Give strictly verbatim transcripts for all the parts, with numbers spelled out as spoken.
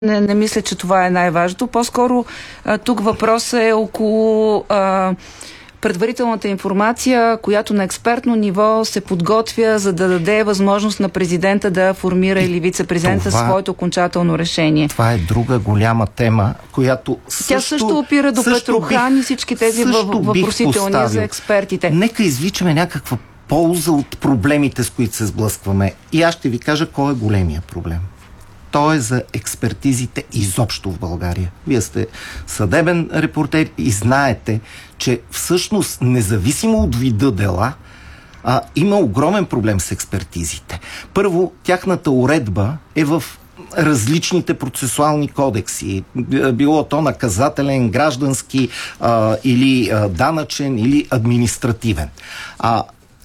Не, не мисля, че това е най-важното. По-скоро а, тук въпросът е около а, предварителната информация, която на експертно ниво се подготвя, за да даде възможност на президента да формира или вице-президента това, своето окончателно решение. Това е друга голяма тема, която също... Тя също опира до Петрохан и всички тези въпросителни за експертите. Нека извличаме някаква полза от проблемите, с които се сблъскваме. И аз ще ви кажа кой е големия проблем. То е за експертизите изобщо в България. Вие сте съдебен репортер и знаете, че всъщност, независимо от вида дела, а, има огромен проблем с експертизите. Първо, тяхната уредба е в различните процесуални кодекси. Било то наказателен, граждански а, или а, данъчен, или административен. А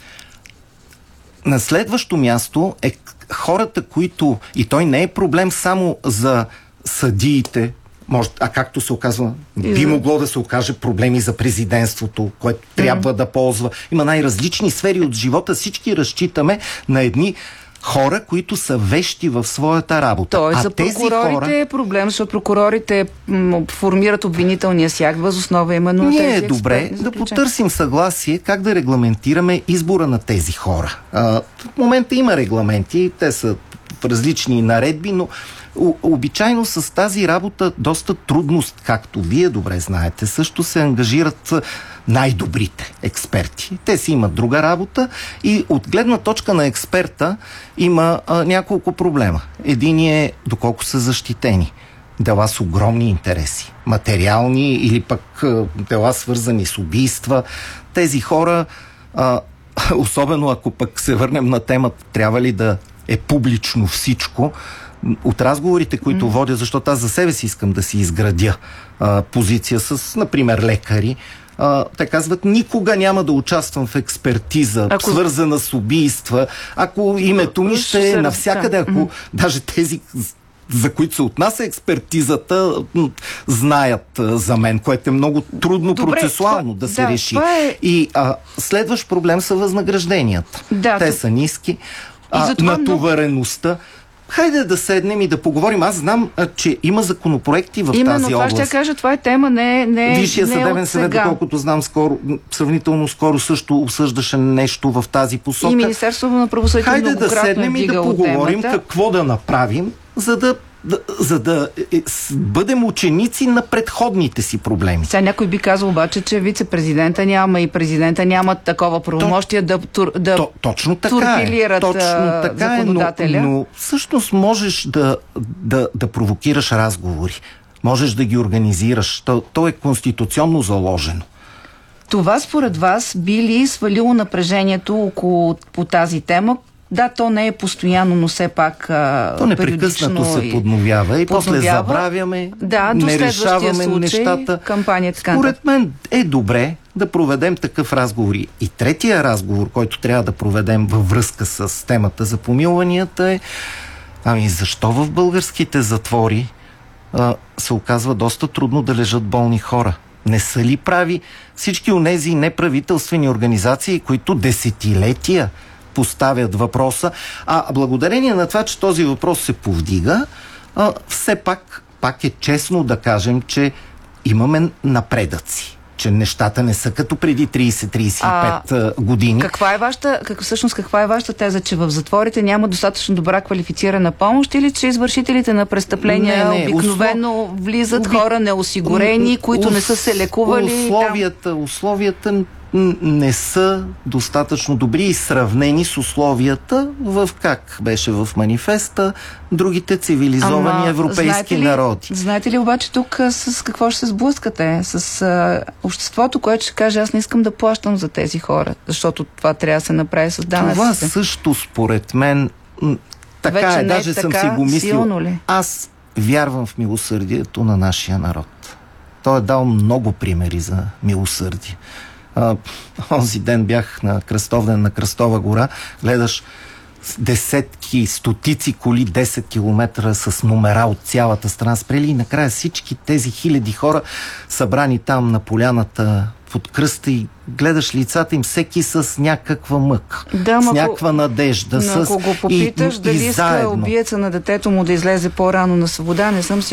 на следващо място е хората, които... И той не е проблем само за съдиите, може, а както се оказва, би могло да се окаже проблеми за президентството, което mm-hmm. трябва да ползва. Има най-различни сфери от живота. Всички разчитаме на едни хора, които са вещи в своята работа. Тоест, за прокурорите хора... е проблем, защото прокурорите м- формират обвинителния си акт въз основа именно на тези Ние е добре да потърсим съгласие как да регламентираме избора на тези хора. А, в момента има регламенти, те са в различни наредби, но обичайно с тази работа доста трудност, както вие добре знаете, също се ангажират най-добрите експерти. Те си имат друга работа и от гледна точка на експерта има а, няколко проблема. Един е доколко са защитени. Дела с огромни интереси. Материални или пък а, дела свързани с убийства. Тези хора, а, особено ако пък се върнем на темата, трябва ли да е публично всичко, от разговорите, които mm. водя, защото аз за себе си искам да си изградя а, позиция с, например, лекари, а, те казват, никога няма да участвам в експертиза, ако... свързана с убийства, ако името ми ще е навсякъде, ако mm. даже тези, за които се отнася експертизата, знаят а, за мен, което е много трудно Добре, процесуално това, да се да, реши. Е... И а, следващ проблем са възнагражденията. Да, те то... са ниски. А, натовареността. Много... Хайде да седнем и да поговорим. Аз знам, а, че има законопроекти в Именно, тази област. Именно, това ще кажа, това е тема, не, не, Висшия не съдебен съвет, доколкото знам, скоро, сравнително скоро също обсъждаше нещо в тази посока. И Министерството на правосъдието многократно е дигало темата. Хайде да седнем и да поговорим темата. какво да направим, за да Да, за да е, с, бъдем ученици на предходните си проблеми. Сега някой би казал обаче, че вице-президента няма и президента няма такова правомощие да, тур, да то, точно така турпилират е, точно така законодателя. Е, но, но всъщност можеш да, да, да провокираш разговори. Можеш да ги организираш. То, то е конституционно заложено. Това според вас би ли свалило напрежението около по тази тема? Да, то не е постоянно, но все пак а, то непрекъснато се подновява и после забравяме, да, не решаваме случай, нещата. Кампанията, Според мен е добре да проведем такъв разговор. И третия разговор, който трябва да проведем във връзка с темата за помилванията е, ами защо в българските затвори а, се оказва доста трудно да лежат болни хора? Не са ли прави всички онези неправителствени организации, които десетилетия поставят въпроса, а благодарение на това, че този въпрос се повдига, а, все пак, пак е честно да кажем, че имаме напредъци, че нещата не са като преди трийсет трийсет и пет а, години. Каква е вашата, как, всъщност каква е вашата теза, че в затворите няма достатъчно добра квалифицирана помощ или че извършителите на престъпления не, не, обикновено услов... влизат Оби... хора неосигурени, които Ус... не са се лекували? Условията, там... условията не са достатъчно добри и сравнени с условията в как беше в манифеста другите цивилизовани Ама, европейски знаете ли, народи. Знаете ли обаче тук с какво ще се сблъскате? С а, обществото, което ще каже, аз не искам да плащам за тези хора, защото това трябва да се направи с данъците. Това също според мен така Вече е, даже е съм така, си го мислил. Аз вярвам в милосърдието на нашия народ. Той е дал много примери за милосърдие. Uh, онзи ден бях на Кръстовден, на Кръстова гора, гледаш десетки, стотици коли, десет километра с номера от цялата страна спрели и накрая всички тези хиляди хора събрани там на поляната под кръста и гледаш лицата им всеки с някаква мъка, да, с някаква надежда. Но с... ако го попиташ и, дали и иска убиеца на детето му да излезе по-рано на свобода, не съм си